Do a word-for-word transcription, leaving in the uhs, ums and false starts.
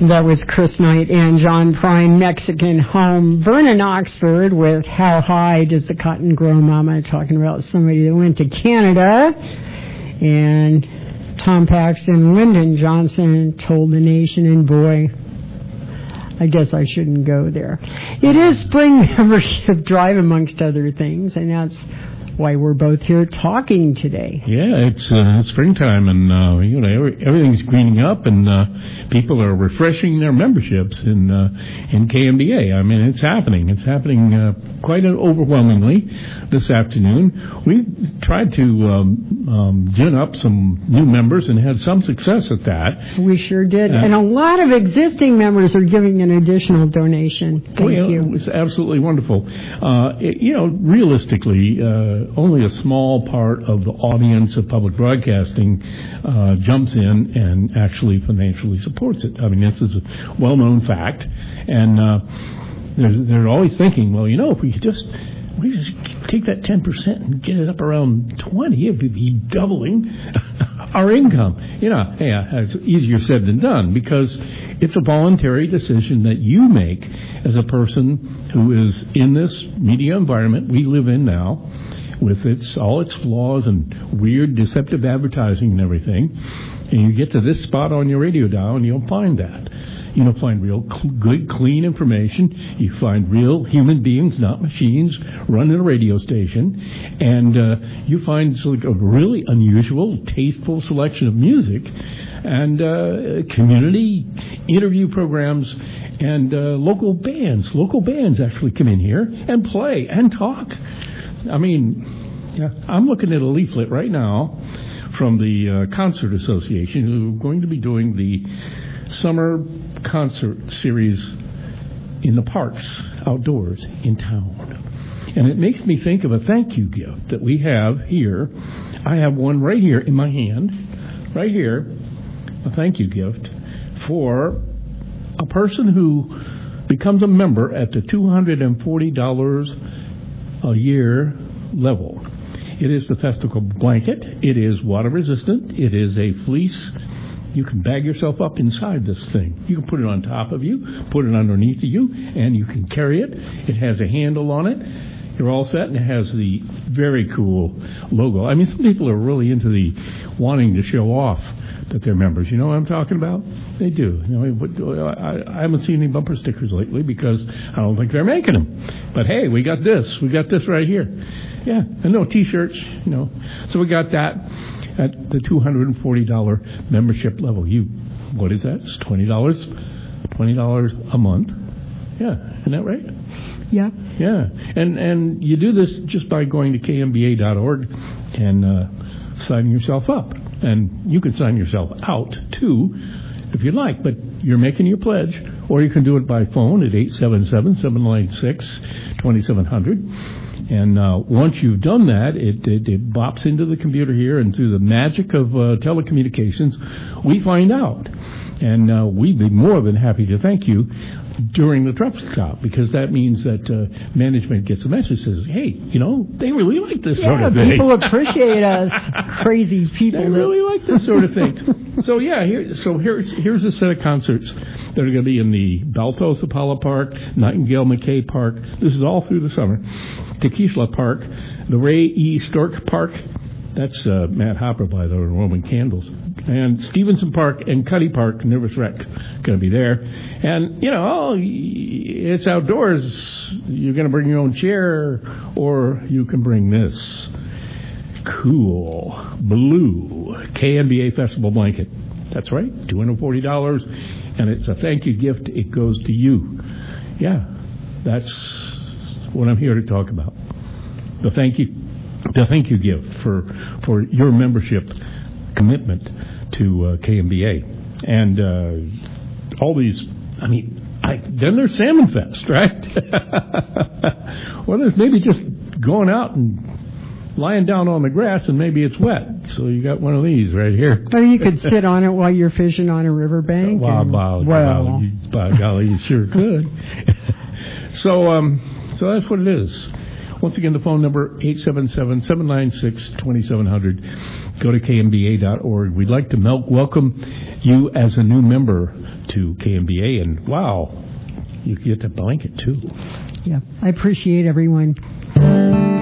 That was Chris Knight and John Prine, Mexican Home. Vernon Oxford with How High Does the Cotton Grow, Mama, talking about somebody that went to Canada. And Tom Paxton, Lyndon Johnson told the nation, and boy, I guess I shouldn't go there. It is Spring Membership Drive, amongst other things, and that's why we're both here talking today. Yeah, it's uh, springtime, and uh, you know every, everything's greening up, and uh, people are refreshing their memberships in uh, in K M B A. I mean, it's happening. It's happening uh, quite overwhelmingly this afternoon. We tried to um, um, gin up some new members and had some success at that. We sure did, uh, and a lot of existing members are giving an additional donation. Thank well, you. you. It was absolutely wonderful. Uh, it, you know, realistically. Uh, Only a small part of the audience of public broadcasting uh, jumps in and actually financially supports it. I mean, this is a well-known fact, and uh, they're, they're always thinking, well, you know, if we could just we just take that ten percent and get it up around twenty, it would be doubling our income. You know, yeah, it's easier said than done because it's a voluntary decision that you make as a person who is in this media environment we live in now, with its all its flaws and weird, deceptive advertising and everything, and you get to this spot on your radio dial, and you'll find that. You'll find real cl- good, clean information. You find real human beings, not machines, running a radio station, and uh, you find sort of a really unusual, tasteful selection of music, and uh, community interview programs, and uh, local bands. Local bands actually come in here and play and talk. I mean, I'm looking at a leaflet right now from the uh, Concert Association, who are going to be doing the summer concert series in the parks, outdoors, in town. And it makes me think of a thank you gift that we have here. I have one right here in my hand, right here, a thank you gift for a person who becomes a member at the two hundred forty dollars a year level. It is the Festival Blanket. It is water resistant. It is a fleece. You can bag yourself up inside this thing. You can put it on top of you, put it underneath of you, and you can carry it. It has a handle on it. You're all set, and it has the very cool logo. I mean, some people are really into the wanting to show off that they're members. You know what I'm talking about? They do. You know, I, I haven't seen any bumper stickers lately because I don't think they're making them. But hey, we got this. We got this right here. Yeah, and no T-shirts. You know, so we got that at the two hundred forty dollars membership level. You, what is that? It's twenty dollars, twenty dollars a month. Yeah, isn't that right? Yeah. Yeah, and and you do this just by going to K M B A dot org and uh, signing yourself up. And you can sign yourself out, too, if you'd like. But you're making your pledge. Or you can do it by phone at eight seven seven, seven nine six, two seven zero zero. And uh, once you've done that, it, it, it bops into the computer here. And through the magic of uh, telecommunications, we find out. And uh, we'd be more than happy to thank you during the truck stop, because that means that uh, management gets a message, says, hey, you know, they really like this yeah, sort of thing. People appreciate us crazy people. They really like this sort of thing. So, yeah, here, so here's, here's a set of concerts that are going to be in the Baltos Apollo Park, Nightingale McKay Park. This is all through the summer. Tequila Park, the Ray E. Stork Park. That's uh, Matt Hopper by the Roman Candles. And Stevenson Park and Cuddy Park, Nervous Wreck, going to be there. And, you know, it's outdoors. You're going to bring your own chair, or you can bring this cool blue K M B A Festival Blanket. That's right, two hundred forty dollars, and it's a thank you gift. It goes to you. Yeah, that's what I'm here to talk about. The thank you. The thank you gift for, for your membership commitment to uh, K M B A. And uh, all these, I mean, I, then there's Salmon Fest, right? Well, there's maybe just going out and lying down on the grass and maybe it's wet. So you got one of these right here. Or you could sit on it while you're fishing on a riverbank. Wow, and, wow, well, wow, you, by golly, you sure could. so, um, so that's what it is. Once again, the phone number, eight seven seven, seven nine six, two seven zero zero. Go to K M B A dot org. We'd like to mel- welcome you as a new member to K M B A. And, wow, you get a blanket, too. Yeah, I appreciate everyone